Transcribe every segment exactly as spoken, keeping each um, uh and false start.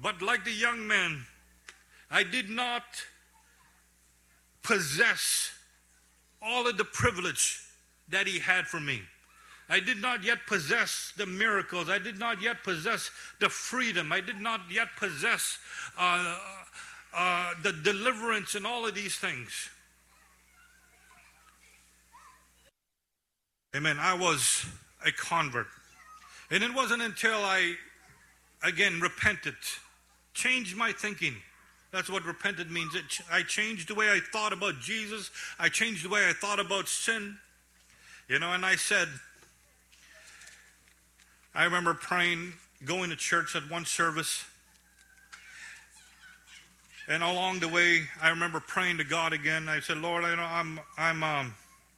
But like the young man, I did not possess all of the privilege that he had for me. I did not yet possess the miracles. I did not yet possess the freedom. I did not yet possess uh, uh, the deliverance and all of these things. Amen. I was a convert. And it wasn't until I, again, repented, changed my thinking. That's what repented means. It, I changed the way I thought about Jesus. I changed the way I thought about sin. You know, and I said, I remember praying, going to church at one service. And along the way, I remember praying to God again. I said, Lord, you know, I'm, I'm, um,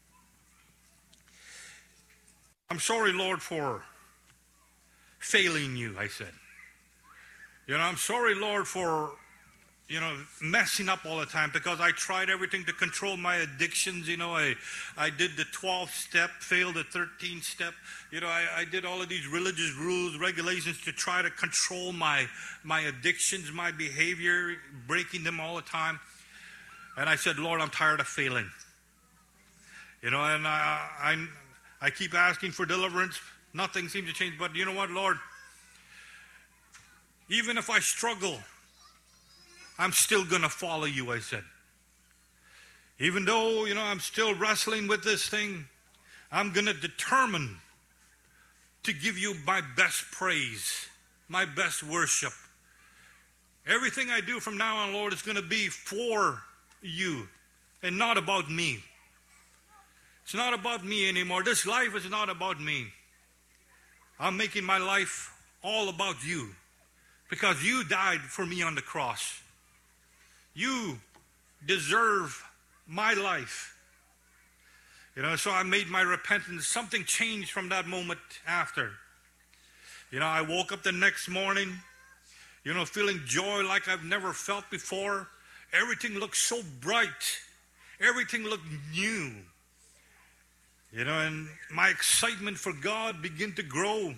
I'm sorry, Lord, for failing you, I said. You know, I'm sorry, Lord, for, you know, messing up all the time, because I tried everything to control my addictions. You know, I, I did the twelfth step, failed the thirteenth step. You know, I, I did all of these religious rules, regulations to try to control my, my addictions, my behavior, breaking them all the time. And I said, Lord, I'm tired of failing. You know, and I, I, I keep asking for deliverance. Nothing seems to change. But you know what, Lord? Even if I struggle, I'm still going to follow you, I said. Even though, you know, I'm still wrestling with this thing, I'm going to determine to give you my best praise, my best worship. Everything I do from now on, Lord, is going to be for you and not about me. It's not about me anymore. This life is not about me. I'm making my life all about you, because you died for me on the cross. You deserve my life. You know, so I made my repentance. Something changed from that moment after. You know, I woke up the next morning, you know, feeling joy like I've never felt before. Everything looked so bright. Everything looked new. You know, and my excitement for God began to grow.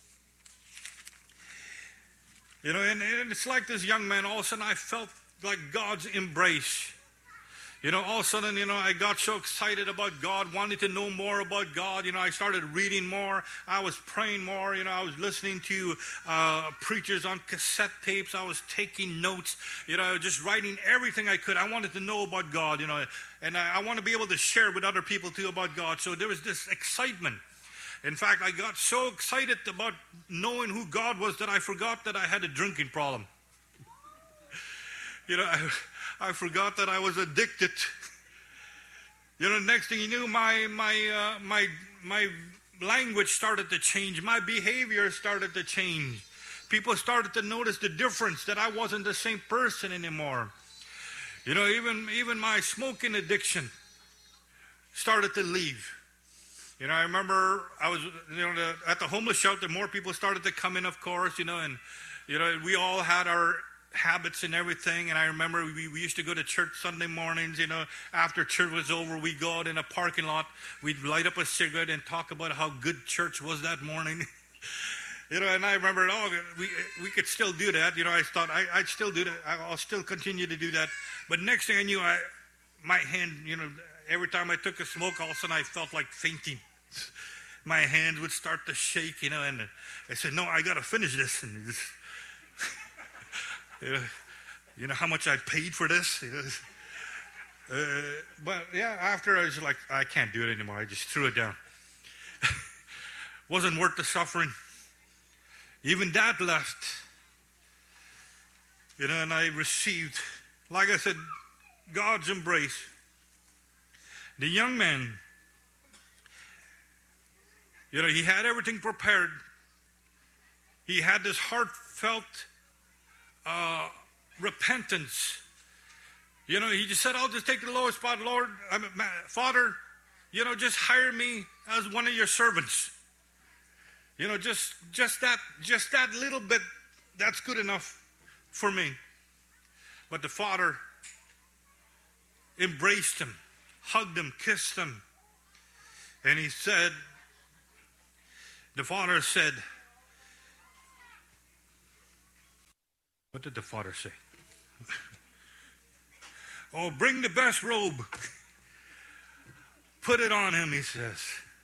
You know, and, and it's like this young man, all of a sudden I felt like God's embrace. You know, all of a sudden, you know, I got so excited about God, wanted to know more about God. You know, I started reading more. I was praying more. You know, I was listening to uh, preachers on cassette tapes. I was taking notes. You know, just writing everything I could. I wanted to know about God, you know, and I, I want to be able to share with other people too about God. So there was this excitement. In fact, I got so excited about knowing who God was that I forgot that I had a drinking problem. You know, I, I forgot that I was addicted. You know, next thing you knew, my my uh, my my language started to change. My behavior started to change. People started to notice the difference, that I wasn't the same person anymore. You know, even even my smoking addiction started to leave. You know, I remember I was, you know, the, at the homeless shelter, more people started to come in, of course, you know, and, you know, we all had our habits and everything. And I remember we, we used to go to church Sunday mornings, you know, after church was over, we'd go out in a parking lot, we'd light up a cigarette and talk about how good church was that morning. You know, and I remember, oh, we we could still do that. You know, I thought I, I'd still do that. I'll still continue to do that. But next thing I knew, I, my hand, you know, every time I took a smoke, all of a sudden I felt like fainting. My hands would start to shake, you know, and I said, no, I got to finish this. And just, you, know, you know how much I paid for this? You know? uh, but yeah, after I was like, I can't do it anymore. I just threw it down. Wasn't worth the suffering. Even that left. You know, and I received, like I said, God's embrace. The young man, you know, he had everything prepared. He had this heartfelt uh, repentance. You know, he just said, I'll just take the lowest spot, Lord. I mean, Father, you know, just hire me as one of your servants. You know, just just that, just that little bit, that's good enough for me. But the Father embraced him, hugged him, kissed him. And he said, the Father said, What did the father say? Oh, bring the best robe. Put it on him, he says.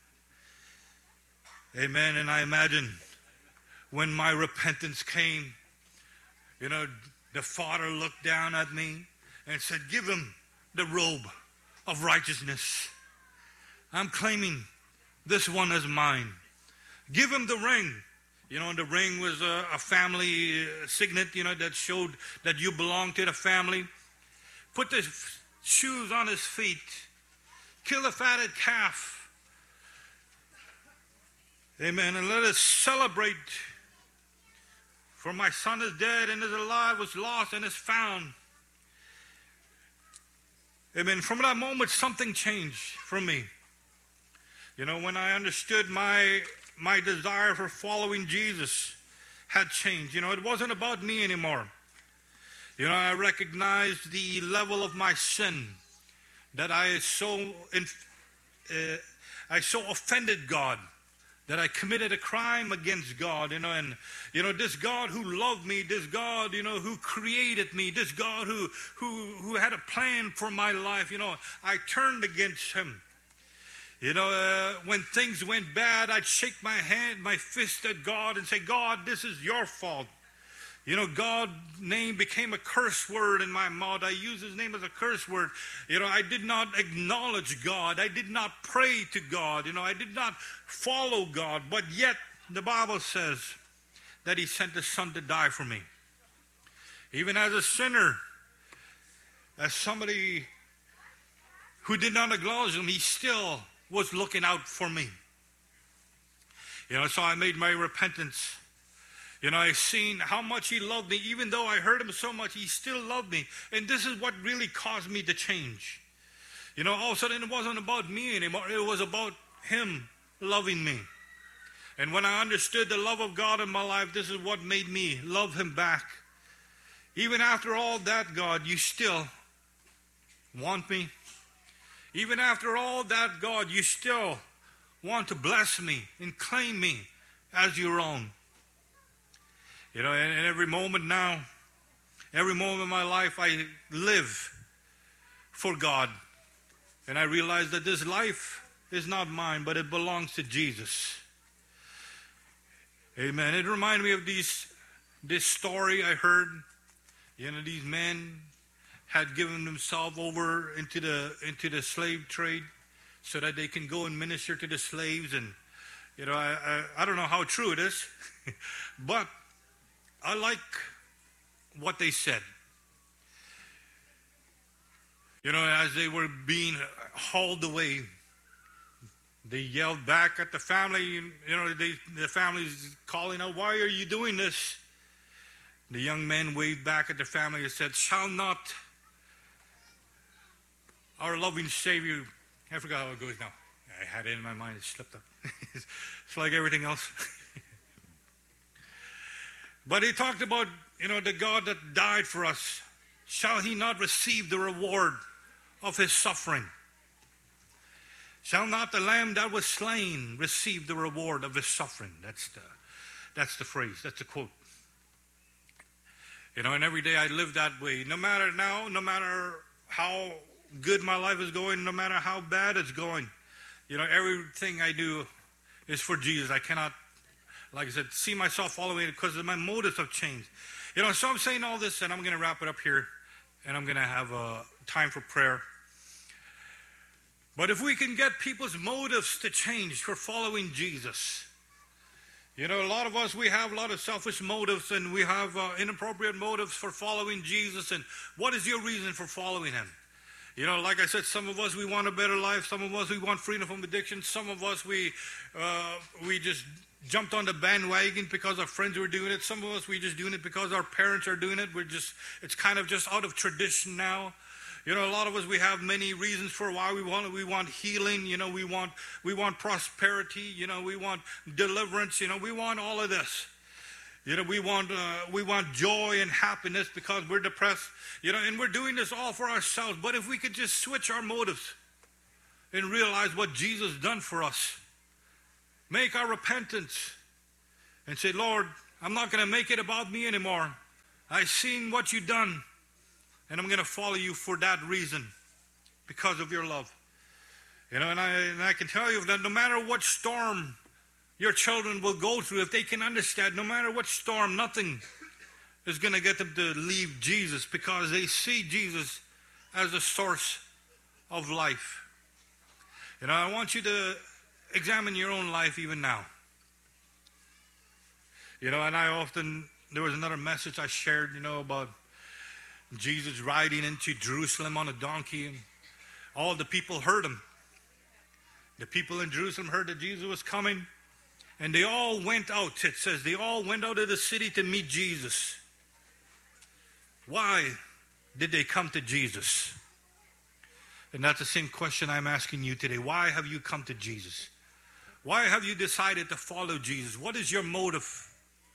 Amen. And I imagine when my repentance came, you know, the father looked down at me and said, give him the robe of righteousness. I'm claiming this one as mine. Give him the ring. You know, and the ring was a, a family signet, you know, that showed that you belong to the family. Put the shoes on his feet. Kill a fatted calf. Amen. And let us celebrate. For my son is dead and is alive, was lost and is found. Amen. From that moment, something changed for me. You know, when I understood my my desire for following Jesus had changed. You know, it wasn't about me anymore. You know, I recognized the level of my sin, that I so uh, I so offended God, that I committed a crime against God. You know, and you know, this God who loved me, this God, you know, who created me, this God who who who had a plan for my life. You know, I turned against him. You know, uh, when things went bad, I'd shake my hand, my fist at God and say, God, this is your fault. You know, God's name became a curse word in my mouth. I used his name as a curse word. You know, I did not acknowledge God. I did not pray to God. You know, I did not follow God. But yet, the Bible says that he sent his son to die for me. Even as a sinner, as somebody who did not acknowledge him, he still was looking out for me. You know, so I made my repentance. You know, I seen how much he loved me. Even though I hurt him so much, he still loved me. And this is what really caused me to change. You know, all of a sudden it wasn't about me anymore. It was about him loving me. And when I understood the love of God in my life, this is what made me love him back. Even after all that, God, you still want me. Even after all that, God, you still want to bless me and claim me as your own. You know, and, and every moment now, every moment of my life, I live for God. And I realize that this life is not mine, but it belongs to Jesus. Amen. It reminded me of these, this story I heard. You know, these men had given themselves over into the into the slave trade so that they can go and minister to the slaves. And, you know, I, I, I don't know how true it is, but I like what they said. You know, as they were being hauled away, they yelled back at the family. You know, they, the family's calling out, "Why are you doing this?" The young men waved back at the family and said, "Shall not our loving Savior," I forgot how it goes now. I had it in my mind, it slipped up. It's like everything else. But he talked about, you know, the God that died for us. Shall he not receive the reward of his suffering? Shall not the lamb that was slain receive the reward of his suffering? That's the, that's the phrase, that's the quote. You know, and every day I live that way. No matter now, no matter how good my life is going, no matter how bad it's going, you know, everything I do is for Jesus. I cannot, like I said, see myself following it because my motives have changed. You know, so I'm saying all this, and I'm going to wrap it up here, and I'm going to have a time for prayer. But if we can get people's motives to change for following Jesus, you know, a lot of us, we have a lot of selfish motives, and we have uh, inappropriate motives for following Jesus. And what is your reason for following him? You know, like I said, some of us, we want a better life. Some of us, we want freedom from addiction. Some of us, we uh, we just jumped on the bandwagon because our friends were doing it. Some of us, we just doing it because our parents are doing it. We're just, it's kind of just out of tradition now. You know, a lot of us, we have many reasons for why we want it. We want healing. You know, we want we want prosperity. You know, we want deliverance. You know, we want all of this. You know, we want uh, we want joy and happiness because we're depressed. You know, and we're doing this all for ourselves. But if we could just switch our motives and realize what Jesus done for us, make our repentance and say, Lord, I'm not going to make it about me anymore. I've seen what you've done, and I'm going to follow you for that reason, because of your love. You know, and I, and I can tell you that no matter what storm your children will go through, if they can understand, no matter what storm, nothing is going to get them to leave Jesus, because they see Jesus as the source of life. You know, I want you to examine your own life even now. You know, and I often, there was another message I shared, you know, about Jesus riding into Jerusalem on a donkey, and all the people heard him. The people in Jerusalem heard that Jesus was coming, and they all went out. It says they all went out of the city to meet Jesus. Why did they come to Jesus? And that's the same question I'm asking you today. Why have you come to Jesus? Why have you decided to follow Jesus? What is your motive?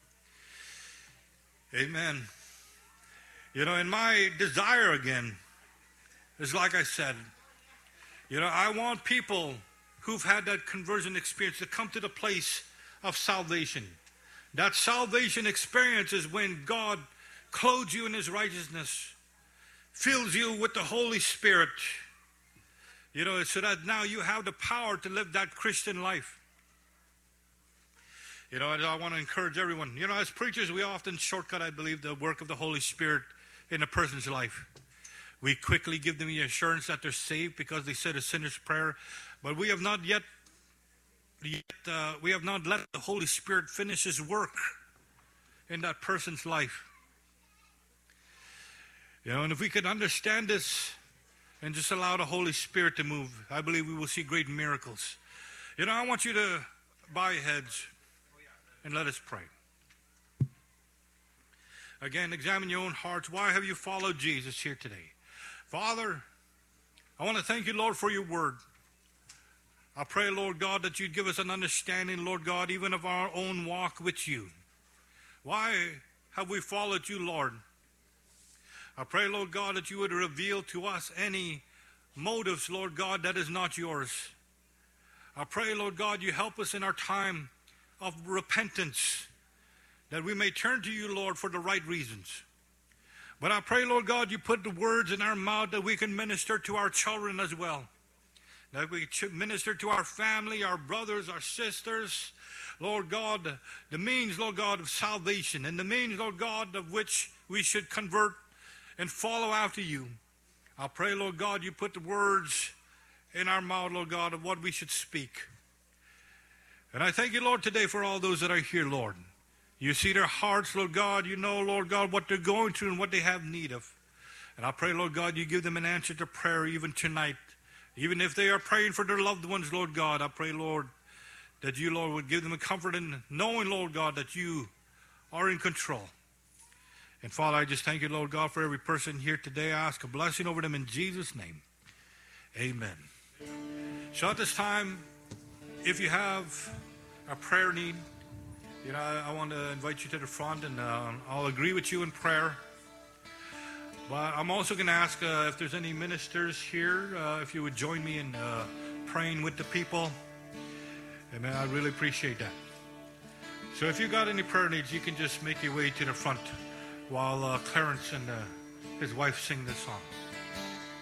Amen. You know, and my desire again is, like I said, you know, I want people who've had that conversion experience to come to the place of salvation. That salvation experience is when God clothes you in his righteousness, fills you with the Holy Spirit, you know, so that now you have the power to live that Christian life. You know, and I want to encourage everyone. You know, as preachers, we often shortcut, I believe, the work of the Holy Spirit in a person's life. We quickly give them the assurance that they're saved because they said a sinner's prayer, but we have not yet, yet uh, we have not let the Holy Spirit finish his work in that person's life. You know, and if we could understand this and just allow the Holy Spirit to move, I believe we will see great miracles. You know, I want you to bow your heads and let us pray. Again, examine your own hearts. Why have you followed Jesus here today? Father, I want to thank you, Lord, for your word. I pray, Lord God, that you'd give us an understanding, Lord God, even of our own walk with you. Why have we followed you, Lord? I pray, Lord God, that you would reveal to us any motives, Lord God, that is not yours. I pray, Lord God, you help us in our time of repentance, that we may turn to you, Lord, for the right reasons. But I pray, Lord God, you put the words in our mouth that we can minister to our children as well. That we minister to our family, our brothers, our sisters. Lord God, the means, Lord God, of salvation, and the means, Lord God, of which we should convert and follow after you. I pray, Lord God, you put the words in our mouth, Lord God, of what we should speak. And I thank you, Lord, today for all those that are here, Lord. You see their hearts, Lord God. You know, Lord God, what they're going through and what they have need of. And I pray, Lord God, you give them an answer to prayer even tonight. Even if they are praying for their loved ones, Lord God, I pray, Lord, that you, Lord, would give them a comfort in knowing, Lord God, that you are in control. And Father, I just thank you, Lord God, for every person here today. I ask a blessing over them in Jesus' name. Amen. So at this time, if you have a prayer need, you know, I, I want to invite you to the front, and uh, I'll agree with you in prayer. But I'm also going to ask uh, if there's any ministers here, uh, if you would join me in uh, praying with the people. Amen. I really appreciate that. So if you got any prayer needs, you can just make your way to the front while uh, Clarence and uh, his wife sing this song.